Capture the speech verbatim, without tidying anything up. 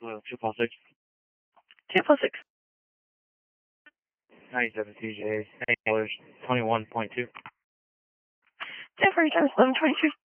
Uh, two four six. two four six. ninety-seven C J, twenty-one point two. Denver, times eleven twenty-two.